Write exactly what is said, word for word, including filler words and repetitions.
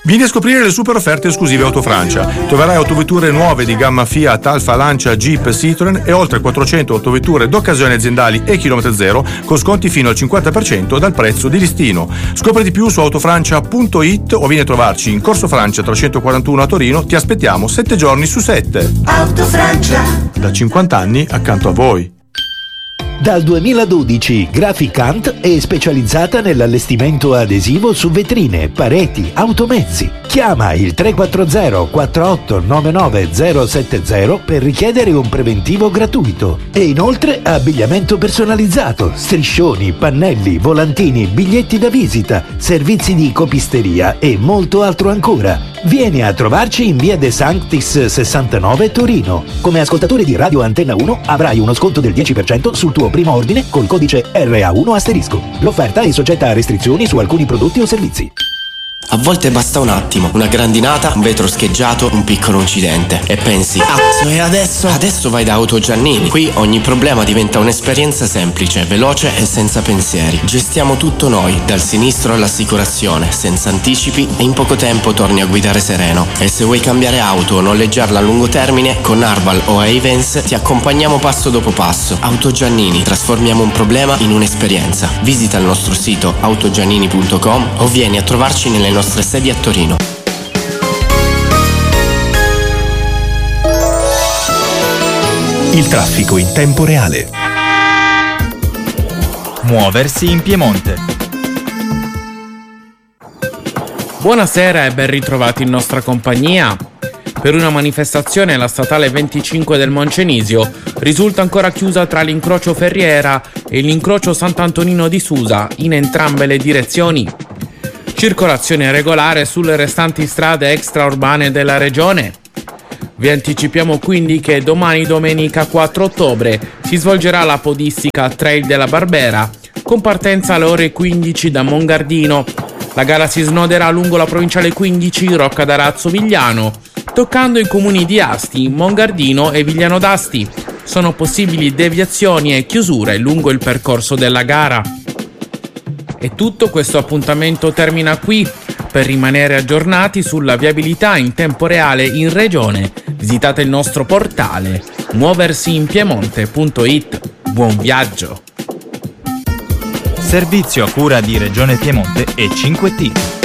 Vieni a scoprire le super offerte esclusive Autofrancia. Troverai autovetture nuove di gamma Fiat, Alfa, Lancia, Jeep, Citroen e oltre quattrocento autovetture d'occasione aziendali e chilometro zero con sconti fino al cinquanta per cento dal prezzo di listino. Scopri di più su autofrancia punto it o vieni a trovarci in Corso Francia trecentoquarantuno a Torino. Ti aspettiamo sette giorni su sette. Autofrancia. Da cinquanta anni accanto a voi. Dal duemiladodici Graficant è specializzata nell'allestimento adesivo su vetrine, pareti, automezzi. Chiama il tre quattro zero quattro otto nove nove zero sette zero per richiedere un preventivo gratuito. E inoltre abbigliamento personalizzato, striscioni, pannelli, volantini, biglietti da visita, servizi di copisteria e molto altro ancora. Vieni a trovarci in via De Sanctis sessantanove Torino. Come ascoltatore di Radio Antenna uno avrai uno sconto del dieci per cento sul tuo primo ordine col codice R A uno asterisco. L'offerta è soggetta a restrizioni su alcuni prodotti o servizi. A volte basta un attimo, una grandinata, un vetro scheggiato, un piccolo incidente e pensi: cazzo, e adesso? Adesso vai da Auto Giannini. Qui ogni problema diventa un'esperienza semplice, veloce e senza pensieri. Gestiamo tutto noi, dal sinistro all'assicurazione, senza anticipi e in poco tempo torni a guidare sereno. E se vuoi cambiare auto o noleggiarla a lungo termine, con Arval o Ayvens ti accompagniamo passo dopo passo. Auto Giannini, trasformiamo un problema in un'esperienza. Visita il nostro sito autogiannini punto com o vieni a trovarci nelle nostre sedi a Torino. Il traffico in tempo reale. Muoversi in Piemonte. Buonasera e ben ritrovati in nostra compagnia. Per una manifestazione alla statale venticinque del Moncenisio risulta ancora chiusa tra l'incrocio Ferriera e l'incrocio Sant'Antonino di Susa in entrambe le direzioni. Circolazione regolare sulle restanti strade extraurbane della regione. Vi anticipiamo quindi che domani, domenica quattro ottobre, si svolgerà la podistica Trail della Barbera, con partenza alle ore quindici da Mongardino. La gara si snoderà lungo la provinciale quindici Rocca d'Arazzo Vigliano, toccando i comuni di Asti, Mongardino e Vigliano d'Asti. Sono possibili deviazioni e chiusure lungo il percorso della gara. E tutto questo appuntamento termina qui. Per rimanere aggiornati sulla viabilità in tempo reale in regione, visitate il nostro portale muoversi in piemonte punto it. Buon viaggio! Servizio a cura di Regione Piemonte e cinque T.